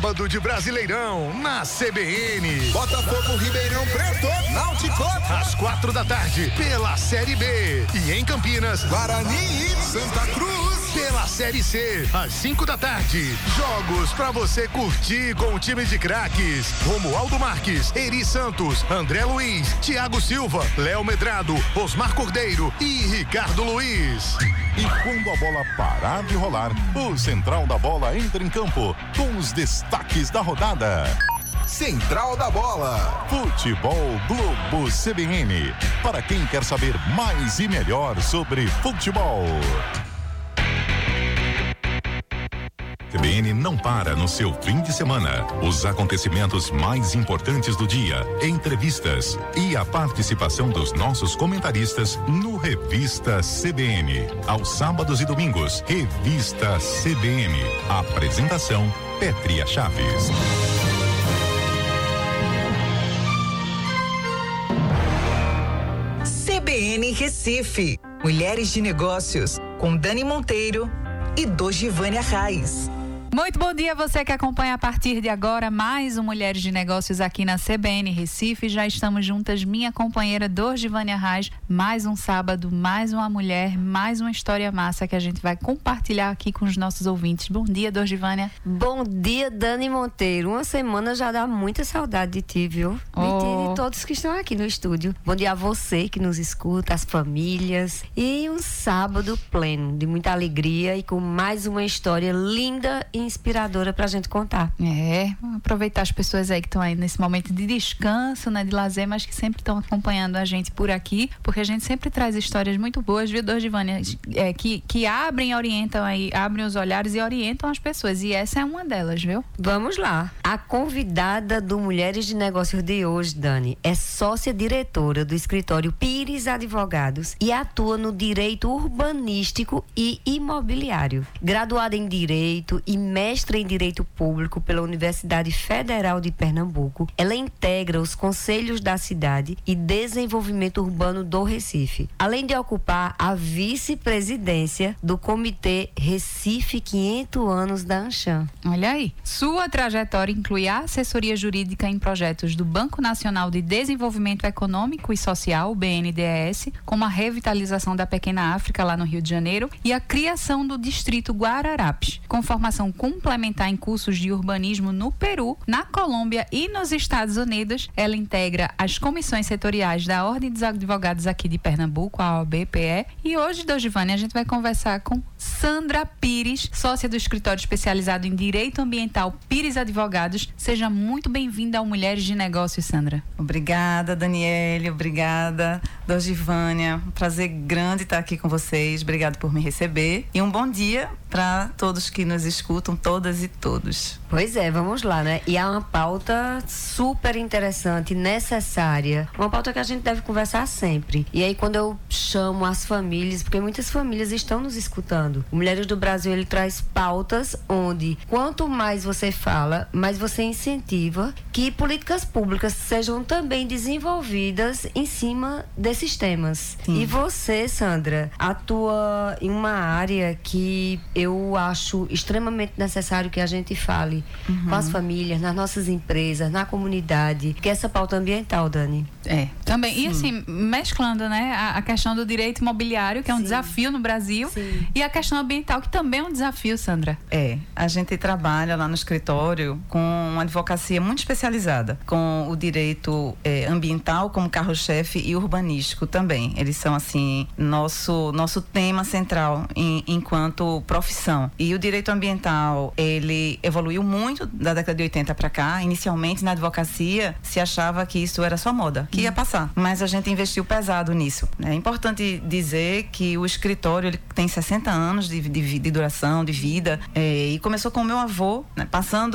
sábado de Brasileirão na CBN. Botafogo, Ribeirão Preto, Náutico, às 4h, pela Série B. E em Campinas, Guarani e Santa Cruz, pela Série C, às 5h. Jogos pra você curtir com o time de craques: Romualdo Marques, Eri Santos, André Luiz, Thiago Silva, Léo Medrado, Osmar Cordeiro e Ricardo Luiz. E quando a bola parar de rolar, o Central da Bola entra em campo com os destaques da rodada. Central da Bola. Futebol Globo CBN. Para quem quer saber mais e melhor sobre futebol. CBN não para no seu fim de semana. Os acontecimentos mais importantes do dia, entrevistas e a participação dos nossos comentaristas no Revista CBN. Aos sábados e domingos, Revista CBN. Apresentação, Pétria Chaves. CBN Recife. Mulheres de Negócios, com Dani Monteiro e Dojivânia Reis. Muito bom dia a você que acompanha a partir de agora mais um Mulheres de Negócios aqui na CBN Recife. Já estamos juntas, minha companheira Dojivânia Reis. Mais um sábado, mais uma mulher, mais uma história massa que a gente vai compartilhar aqui com os nossos ouvintes. Bom dia, Dojivânia. Bom dia, Dani Monteiro. Uma semana já dá muita saudade de ti, viu? De ti e de todos que estão aqui no estúdio. Bom dia a você que nos escuta, as famílias. E um sábado pleno de muita alegria e com mais uma história linda e inspiradora pra gente contar. Aproveitar as pessoas aí que estão aí nesse momento de descanso, né, de lazer, mas que sempre estão acompanhando a gente por aqui, porque a gente sempre traz histórias muito boas, viu, Dojivânia, que abrem e orientam aí, abrem os olhares e orientam as pessoas, e essa é uma delas, viu? Vamos lá. A convidada do Mulheres de Negócios de hoje, Dani, é sócia-diretora do escritório Pires Advogados e atua no direito urbanístico e imobiliário. Graduada em Direito e mestre em Direito Público pela Universidade Federal de Pernambuco, ela integra os conselhos da cidade e desenvolvimento urbano do Recife, além de ocupar a vice-presidência do Comitê Recife 500 anos da Ancham. Olha aí. Sua trajetória inclui a assessoria jurídica em projetos do Banco Nacional de Desenvolvimento Econômico e Social, o BNDES, como a revitalização da Pequena África lá no Rio de Janeiro e a criação do Distrito Guararapes, com formação complementar em cursos de urbanismo no Peru, na Colômbia e nos Estados Unidos. Ela integra as comissões setoriais da Ordem dos Advogados aqui de Pernambuco, a OAB-PE. E hoje, Dojivânia, a gente vai conversar com Sandra Pires, sócia do escritório especializado em Direito Ambiental Pires Advogados. Seja muito bem-vinda ao Mulheres de Negócios, Sandra. Obrigada, Daniele. Obrigada, Dojivânia. Um prazer grande estar aqui com vocês. Obrigado por me receber. E um bom dia para todos que nos escutam, todas e todos. Pois é, vamos lá, né? E é uma pauta super interessante, necessária. Uma pauta que a gente deve conversar sempre. E aí, quando eu chamo as famílias, porque muitas famílias estão nos escutando. O Mulheres do Brasil, ele traz pautas onde, quanto mais você fala, mais você incentiva que políticas públicas sejam também desenvolvidas em cima desses temas. Sim. E você, Sandra, atua em uma área que eu acho extremamente necessário que a gente fale com as famílias, nas nossas empresas, na comunidade, que é essa pauta ambiental, Dani. Também. Sim. E assim, mesclando, né, a questão do direito imobiliário, que é um desafio no Brasil, e a questão ambiental, que também é um desafio, Sandra. A gente trabalha lá no escritório com uma advocacia muito especializada, com o direito ambiental como carro-chefe e urbanístico também. Eles são, assim, nosso tema central enquanto profissão. E o direito ambiental, ele evoluiu muito da década de 80 para cá. Inicialmente, na advocacia, se achava que isso era só moda, que ia passar. Mas a gente investiu pesado nisso. É importante dizer que o escritório, ele tem 60 anos de duração, de vida, e começou com o meu avô, né, passando